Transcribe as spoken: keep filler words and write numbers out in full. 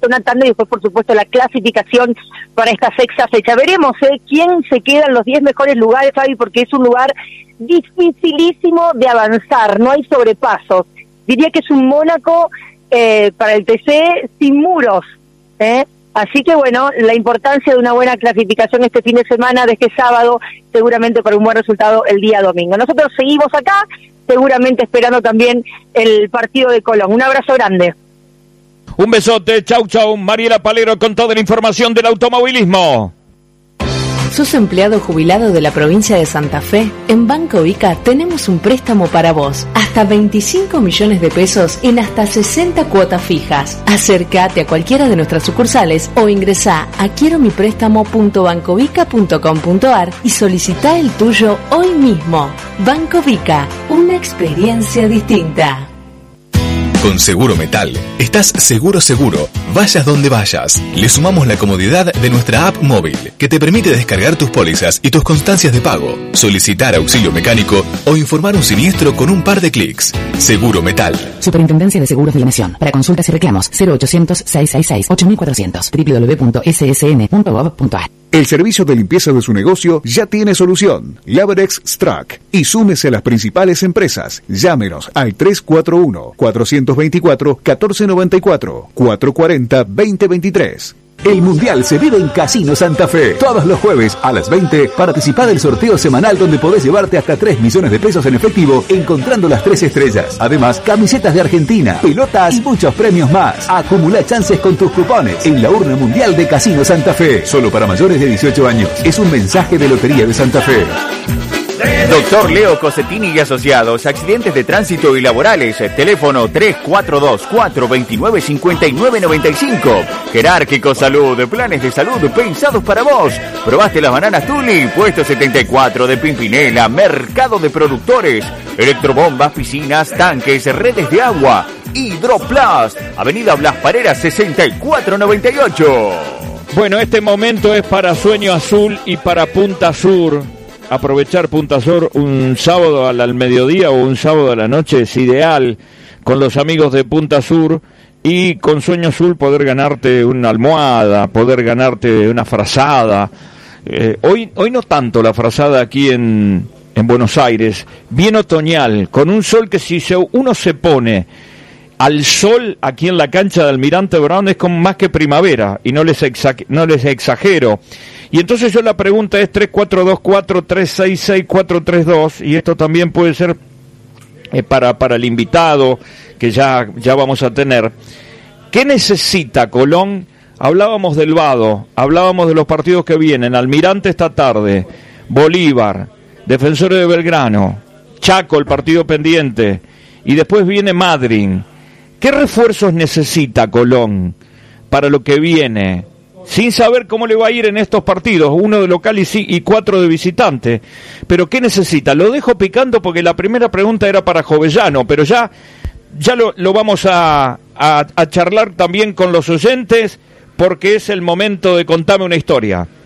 una tanda y después, por supuesto, la clasificación para esta sexta fecha. Veremos eh, quién se queda en los diez mejores lugares, Fabi, porque es un lugar dificilísimo de avanzar, no hay sobrepasos. Diría que es un Mónaco eh, para el T C sin muros, ¿eh? Así que bueno, la importancia de una buena clasificación este fin de semana, de este sábado, seguramente para un buen resultado el día domingo. Nosotros seguimos acá, seguramente esperando también el partido de Colón. Un abrazo grande. Un besote, chau chau, Mariela Palero con toda la información del automovilismo. ¿Sos empleado jubilado de la provincia de Santa Fe? En Banco Vica tenemos un préstamo para vos, hasta veinticinco millones de pesos en hasta sesenta cuotas fijas. Acércate a cualquiera de nuestras sucursales o ingresá a quiero mi préstamo punto bancovica punto com punto ar y solicitá el tuyo hoy mismo. Banco Vica, una experiencia distinta. Con Seguro Metal, estás seguro seguro, vayas donde vayas. Le sumamos la comodidad de nuestra app móvil, que te permite descargar tus pólizas y tus constancias de pago, solicitar auxilio mecánico o informar un siniestro con un par de clics. Seguro Metal. Superintendencia de Seguros de la Nación. Para consultas y reclamos, cero ochocientos, seiscientos sesenta y seis, ocho mil cuatrocientos, doble u doble u doble u punto ese ese ene punto gov punto ar. El servicio de limpieza de su negocio ya tiene solución. Laverex Strack. Y súmese a las principales empresas. Llámenos al tres cuatro uno, cuatro dos cuatro, uno cuatro nueve cuatro, cuatro cuatro cero, dos cero dos tres. El Mundial se vive en Casino Santa Fe. Todos los jueves a las veinte, participa del sorteo semanal donde podés llevarte hasta tres millones de pesos en efectivo encontrando las tres estrellas. Además, camisetas de Argentina, pelotas y muchos premios más. Acumula chances con tus cupones en la urna mundial de Casino Santa Fe. Solo para mayores de dieciocho años. Es un mensaje de Lotería de Santa Fe. Doctor Leo Cosetini y Asociados, accidentes de tránsito y laborales, teléfono tres cuatro dos, cuatro dos nueve, cinco nueve nueve cinco. Jerárquico Salud, planes de salud pensados para vos. ¿Probaste las bananas Tuli? Puesto setenta y cuatro de Pimpinela, mercado de productores, electrobombas, piscinas, tanques, redes de agua. Hidroplast, Avenida Blas Pareras sesenta y cuatro noventa y ocho. Bueno, este momento es para Sueño Azul y para Punta Sur. Aprovechar Punta Sur un sábado al, al mediodía o un sábado a la noche es ideal con los amigos de Punta Sur y con Sueño Azul poder ganarte una almohada, poder ganarte una frazada. Eh, hoy, hoy no tanto la frazada aquí en, en Buenos Aires, bien otoñal, con un sol que si se, uno se pone al sol aquí en la cancha de Almirante Brown es como más que primavera y no les, exa- no les exagero. Y entonces yo la pregunta es tres cuatro dos cuatro, tres seis seis, cuatro tres dos y esto también puede ser eh, para, para el invitado que ya, ya vamos a tener. ¿Qué necesita Colón? Hablábamos del Vado, hablábamos de los partidos que vienen, Almirante esta tarde, Bolívar, Defensores de Belgrano, Chaco el partido pendiente y después viene Madryn. ¿Qué refuerzos necesita Colón para lo que viene? Sin saber cómo le va a ir en estos partidos, uno de local y, y cuatro de visitante. Pero ¿qué necesita? Lo dejo picando porque la primera pregunta era para Jovellano, pero ya, ya lo, lo vamos a, a, a charlar también con los oyentes porque es el momento de contarme una historia.